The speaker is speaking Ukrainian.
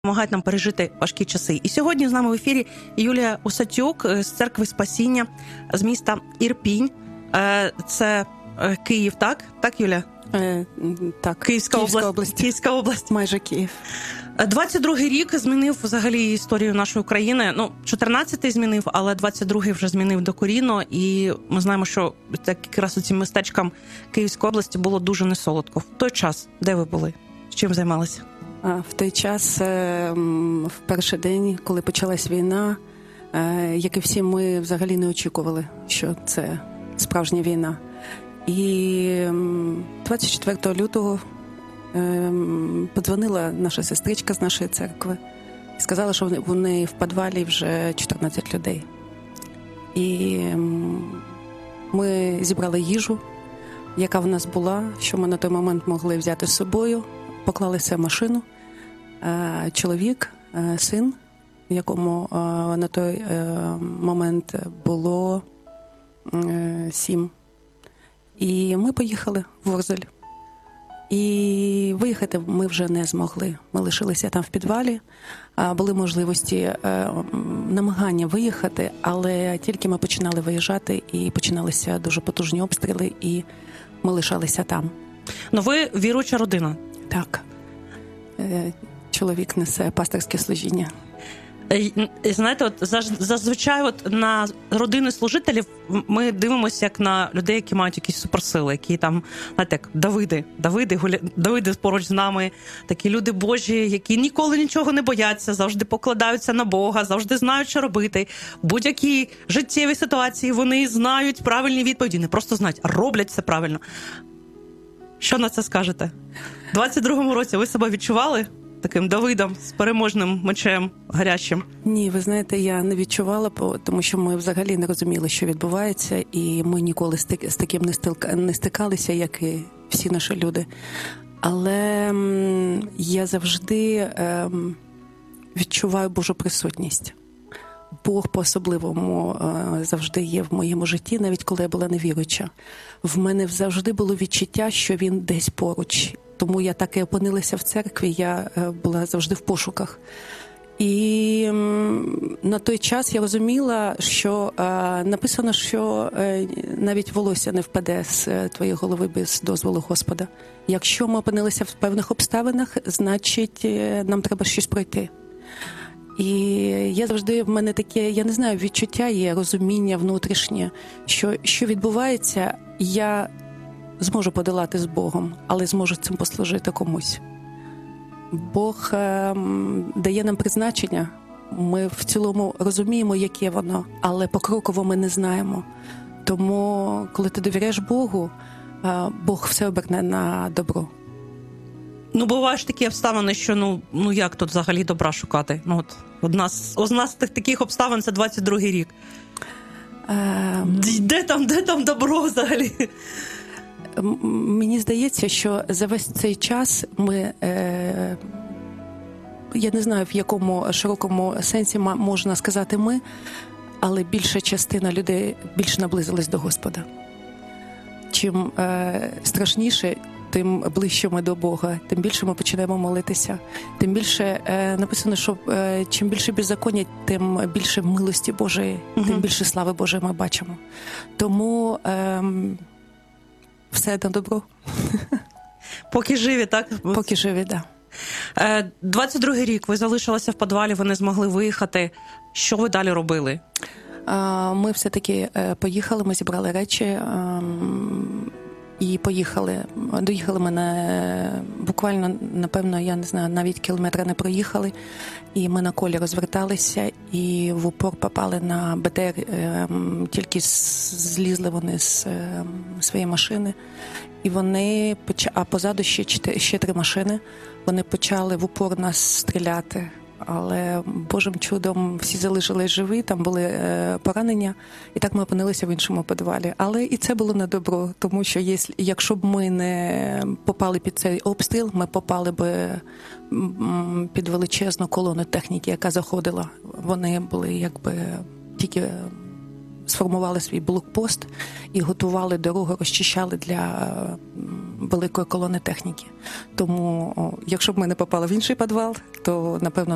допомагають нам пережити важкі часи. І сьогодні з нами в ефірі Юлія Усатюк з Церкви Спасіння з міста Ірпінь. Це Київ, так? Так, Юля? Так, Київська область. Київська область. Майже Київ. 22-й рік змінив взагалі історію нашої країни. 14-й змінив, але 22-й вже змінив докорінно. І ми знаємо, що якраз у цим містечкам Київської області було дуже несолодко. В той час, де ви були? Чим займалися? В той час, в перший день, коли почалась війна, як і всі, ми взагалі не очікували, що це справжня війна. І 24 лютого подзвонила наша сестричка з нашої церкви і сказала, що вони в підвалі вже 14 людей. І ми зібрали їжу, яка в нас була, що ми на той момент могли взяти з собою, поклали все в машину. Чоловік, син, якому на той момент було 7. І ми поїхали в Ворзель. І виїхати ми вже не змогли. Ми лишилися там в підвалі. Були можливості намагання виїхати, але тільки ми починали виїжджати, і починалися дуже потужні обстріли, і ми лишалися там. Ви віруюча родина? Так. Чоловік несе пасторське служіння. Знаєте, зазвичай на родини служителів ми дивимося як на людей, які мають якісь суперсили, які там, знаєте, як Давиди поруч з нами, такі люди Божі, які ніколи нічого не бояться, завжди покладаються на Бога, завжди знають, що робити. В будь-якій життєвій ситуації вони знають правильні відповіді, не просто знають, а роблять все правильно. Що на це скажете? У 22-му році ви себе відчували таким Давидом з переможним мечем гарячим? Ні, ви знаєте, я не відчувала, тому що ми взагалі не розуміли, що відбувається, і ми ніколи з таким не стикалися, як і всі наші люди. Але я завжди відчуваю Божу присутність. Бог по-особливому завжди є в моєму житті, навіть коли я була невіруюча. В мене завжди було відчуття, що він десь поруч. Тому я так і опинилася в церкві, я була завжди в пошуках. І на той час я розуміла, що написано, що навіть волосся не впаде з твоєї голови без дозволу Господа. Якщо ми опинилися в певних обставинах, значить нам треба щось пройти. І я завжди, в мене таке, я не знаю, відчуття є, розуміння внутрішнє, що відбувається, я зможу подолати з Богом, але зможу цим послужити комусь. Бог дає нам призначення, ми в цілому розуміємо, яке воно, але покроково ми не знаємо. Тому, коли ти довіряєш Богу, Бог все оберне на добро. Бувають ж такі обставини, що, як тут взагалі добра шукати? Одна з таких обставин – це 22-й рік. Де там добро взагалі? Мені здається, що за весь цей час ми, я не знаю, в якому широкому сенсі можна сказати ми, але більша частина людей більш наблизилась до Господа. Чим страшніше, тим ближче ми до Бога, тим більше ми починаємо молитися, тим більше написано, що чим більше беззаконня, тим більше милості Божої, тим більше слави Божої ми бачимо. Тому все на добро. Поки живі, так? Поки живі, так. 22-й рік, ви залишилися в підвалі, ви не змогли виїхати. Що ви далі робили? Ми все-таки поїхали, ми зібрали речі і поїхали. Доїхали ми буквально, напевно, я не знаю, навіть кілометра не проїхали. І ми на колі розверталися і в упор попали на БТР. Тільки злізли вони з своєї машини. І вони, а позаду ще 3 машини, вони почали в упор нас стріляти. Але Божим чудом всі залишились живі, там були поранення, і так ми опинилися в іншому підвалі. Але і це було на добро, тому що якщо б ми не попали під цей обстріл, ми попали б під величезну колону техніки, яка заходила. Вони були якби тільки сформували свій блокпост і готували дорогу, розчищали для великої колони техніки. Тому, якщо б ми не попали в інший підвал, то, напевно,